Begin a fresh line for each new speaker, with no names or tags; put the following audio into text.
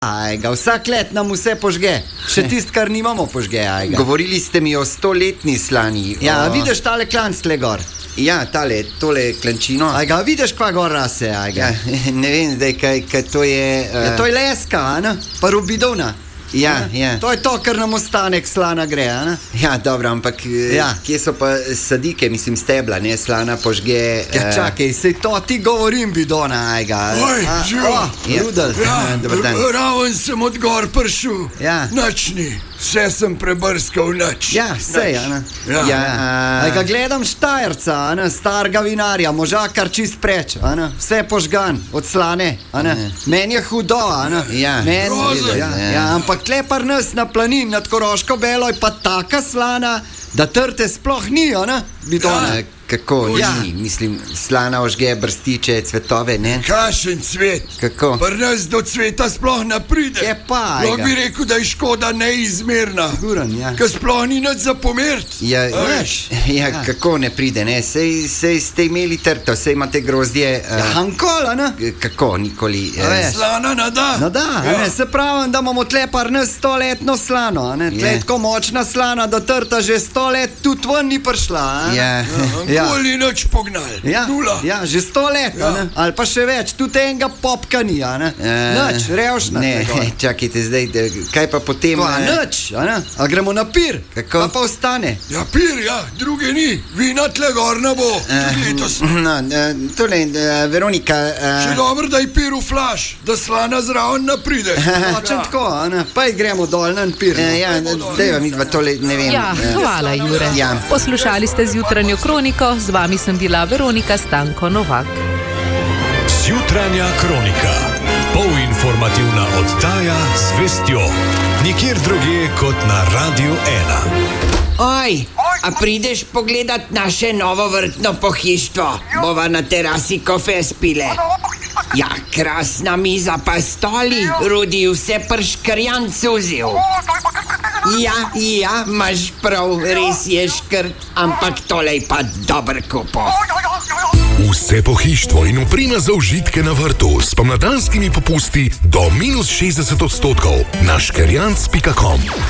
Ajga, vsak let nam vse požge. Še tist, kar nimamo, požge, ajga.
Govorili ste mi o 100-letni slani.
Ja, vidiš tale klanc tle gor?
Ja, tole klančino.
Ajga, vidiš kva gor rase, ajga?
Ja, ne vem zdaj, kaj to je...
Ja, to je leska, ne? Pa rubidona.
Ja.
To je to, kar nam ostane, slana gre, ne?
Ja, dobro, ampak kje so pa sadike, mislim stebla, ne, slana požge...
Ja, čakaj, sej to ti govorim, bidona, ajga.
Oj, živo.
Rudel.
Dobar dan.
Raven sem od gor prišel.
Ja.
Načni, vse sem prebrskal nač.
Ja, sej, ne?
Ja.
Ajga, gledam Štajerca, ne, starega vinarja, možakar čist preč, ne? Vse požgan, od slane, ne? Meni je hudo, ne?
Ja.
Ja, ampak tle par nas na planin nad Koroško Belo je pa taka slana, da trte sploh ni, ne? Bidona.
Kako, ni, mislim, slana ožge brstiče, cvetove, ne?
Kašen cvet.
Kako?
Pri nas do cveta sploh ne pride.
Je pa,
Lahko bi rekel, da je škoda neizmerna.
Guran, ja.
Ker sploh ni nič za pomert.
Ja, kako ne pride, ne? Sej ste imeli trto, sej imate grozdje...
Hankola, ne?
Kako, nikoli...
Slana nada.
Da, ne, se pravim, da imamo tle par nas 100-letno slano, ne? Tle je tako močna slana, da trta že 100 let tudi ven ni prišla,
Nikoli nič pognal. Nula.
Ja, že 100 let, ne? Ali pa še več, tudi enega popka ni, ne? Nič, revšna.
Ne, čakajte zdaj, kaj pa potem...
Nič, ne? A gremo na pir,
Kako?
pa ostane.
Ja, pir, druge ni. Vina tle gor ne bo. Letos.
No, tole, Veronika...
Še dobro, da je pir v flaš, da slana zraven ne pride.
Točen tako, ne? Pa gremo dol na pir.
Ja, dajva midva tole, ne vem...
Ja, hvala, Jure.
Ja.
Poslušali ste Zjutranjo kroniko, z vami sem bila Veronika Stanko Novak.
Zjutranja kronika. Polinformativna oddaja z vestjo. Nikjer drugje kot na Radio 1.
Oj, a prideš pogledat naše novo vrtno pohištvo? Bova na terasi kofe spile. Ja, krasna miza pa stoli, Rudi vse prškrjan cuzil. Ja, imaš prav, res je škrt, ampak tole je pa dober kupo.
Vse pohištvo in oprema za užitke na vrtu s pomladanskimi popusti do -60% na škerjanc.com.